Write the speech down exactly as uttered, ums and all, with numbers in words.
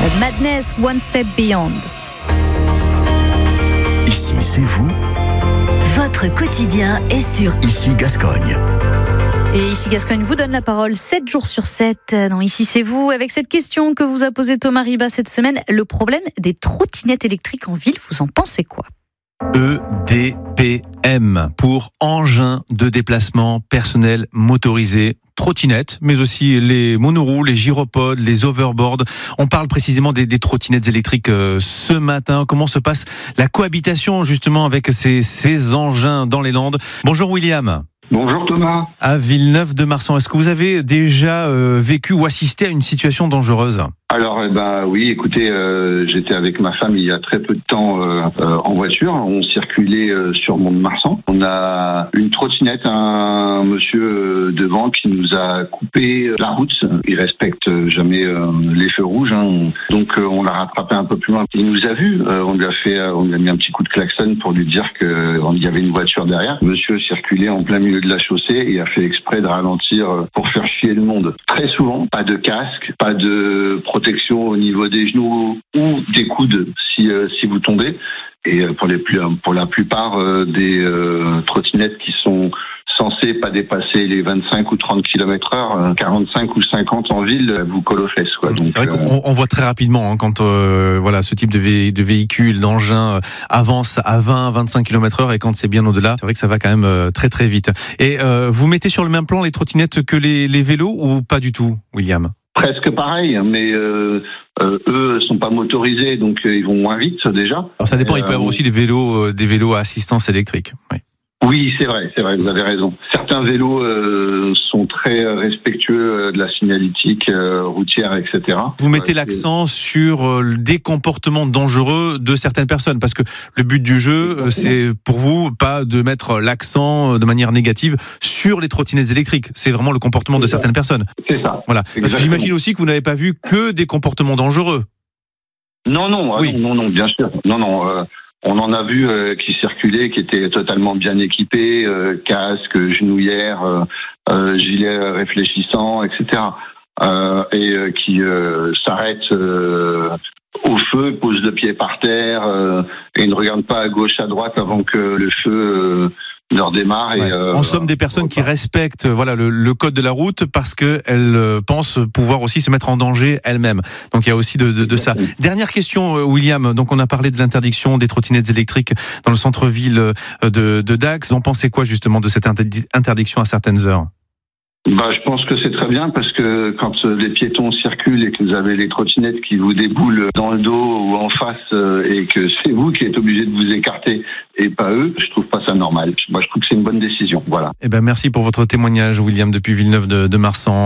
Madness, One Step Beyond. Ici, c'est vous. Votre quotidien est sur Ici, Gascogne. Et Ici Gascogne vous donne la parole sept jours sur sept dans Ici c'est vous, avec cette question que vous a posée Thomas Riba cette semaine. Le problème des trottinettes électriques en ville, vous en pensez quoi ? E D P M pour engin de déplacement personnel motorisé. Trottinettes, mais aussi les monoroues, les gyropodes, les overboards. On parle précisément des, des trottinettes électriques euh, ce matin. Comment se passe la cohabitation justement avec ces, ces engins dans les Landes ? Bonjour William. Bonjour Thomas. À Villeneuve-de-Marsan, est-ce que vous avez déjà euh, vécu ou assisté à une situation dangereuse ? Alors, eh ben, oui, écoutez, euh, j'étais avec ma femme il y a très peu de temps euh, euh, en voiture. On circulait euh, sur Mont-de-Marsan. On a une trottinette, un monsieur euh, devant qui nous a coupé la route. Il respecte jamais euh, les feux rouges, hein. Donc euh, on l'a rattrapé un peu plus loin. Il nous a vus. Euh, on lui a fait, euh, on lui a mis un petit coup de klaxon pour lui dire que euh, il y avait une voiture derrière. Monsieur circulait en plein milieu de la chaussée et a fait exprès de ralentir euh, pour faire chier le monde. Très souvent, pas de casque, pas de protection au niveau des genoux ou des coudes si euh, si vous tombez. Et pour les plus pour la plupart euh, des euh, trottinettes qui sont censées pas dépasser les vingt-cinq ou trente kilomètres heure, quarante-cinq ou cinquante en ville, vous colle aux fesses, quoi. Donc, c'est vrai qu'on euh... on voit très rapidement hein, quand euh, voilà ce type de, vé- de véhicule, d'engin euh, avance à vingt à vingt-cinq kilomètres heure et quand c'est bien au-delà, c'est vrai que ça va quand même euh, très très vite. Et euh, vous mettez sur le même plan les trottinettes que les, les vélos ou pas du tout, William ? Presque pareil, mais euh, euh, eux sont pas motorisés, donc euh, ils vont moins vite déjà. Alors ça dépend, Et, il peut y euh, avoir aussi des vélos, euh, des vélos à assistance électrique. Oui. Oui, c'est vrai, c'est vrai, vous avez raison. Certains vélos euh, sont très respectueux de la signalétique euh, routière, et cetera. Vous mettez ouais, l'accent sur euh, des comportements dangereux de certaines personnes, parce que le but du jeu, euh, c'est pour vous pas de mettre l'accent euh, de manière négative sur les trottinettes électriques. C'est vraiment le comportement de certaines personnes. C'est ça. Voilà. Parce Exactement. que j'imagine aussi que vous n'avez pas vu que des comportements dangereux. Non, non, oui. non, non, non, bien sûr. Non, non. Euh, On en a vu euh, qui circulaient, qui étaient totalement bien équipés, euh, casque, genouillère, euh, euh, gilet réfléchissant, et cetera. Euh, et euh, qui euh, s'arrêtent euh, au feu, posent le pied par terre euh, et ne regardent pas à gauche, à droite avant que le feu euh, leur démarre. Et, ouais. euh, en somme, des personnes qui respectent voilà le, le code de la route parce que elles euh, pensent pouvoir aussi se mettre en danger elles-mêmes. Donc il y a aussi de, de, de ça. Dernière question, William. Donc on a parlé de l'interdiction des trottinettes électriques dans le centre-ville de, de Dax. Vous en pensez quoi justement de cette interdiction à certaines heures ? Bah, je pense que c'est très bien parce que quand les piétons circulent et que vous avez les trottinettes qui vous déboulent dans le dos ou en face et que c'est vous qui êtes obligé de vous écarter et pas eux, je trouve pas ça normal. Moi, je trouve que c'est une bonne décision. Voilà. Eh ben, merci pour votre témoignage, William, depuis Villeneuve de, de Marsan.